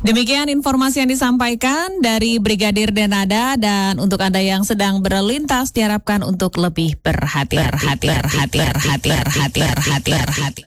Demikian informasi yang disampaikan dari Brigadir Denada, dan untuk Anda yang sedang berlintas diharapkan untuk lebih berhati-hati.